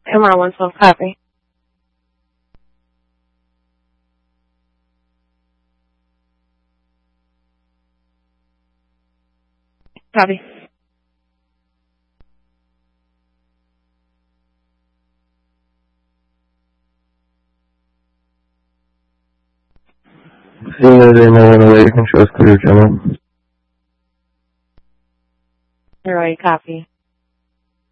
MR 112, copy. Copy. They might want to wait. You can trust clear channel. All right, copy.